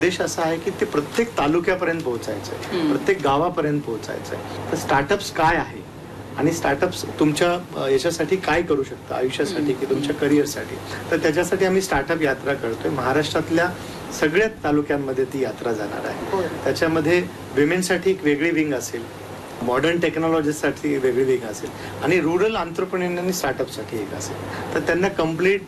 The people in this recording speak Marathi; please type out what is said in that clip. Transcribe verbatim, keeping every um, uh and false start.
उद्देश असा आहे की ते प्रत्येक तालुक्यापर्यंत पोहोचायचं आहे, प्रत्येक गावापर्यंत पोहोचायचं आहे. तर स्टार्टअप्स काय आहे आणि स्टार्टअप्स तुमच्या याच्यासाठी काय करू शकता आयुष्यासाठी की तुमच्या करिअरसाठी, तर त्याच्यासाठी आम्ही स्टार्टअप यात्रा करतोय. महाराष्ट्रातल्या सगळ्याच तालुक्यांमध्ये ती यात्रा जाणार आहे. त्याच्यामध्ये विमेनसाठी एक वेगळी विंग असेल, मॉडर्न टेक्नॉलॉजीसाठी वेगळी विंग असेल आणि रुरल एंटरप्रेन्योर आणि स्टार्टअपसाठी एक असेल. तर त्यांना कम्प्लीट